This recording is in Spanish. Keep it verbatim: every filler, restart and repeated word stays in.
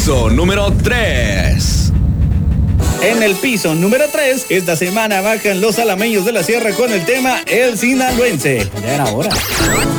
piso número tres. En el piso número tres, esta semana bajan los alameños de la sierra con el tema El Sinaloense. Ya era hora.